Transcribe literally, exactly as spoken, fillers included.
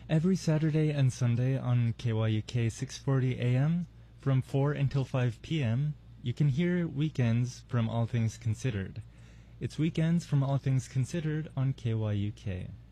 Every Saturday and Sunday on K Y U K six forty A M from four until five P M, you can hear Weekends from All Things Considered. It's Weekends from All Things Considered on K Y U K.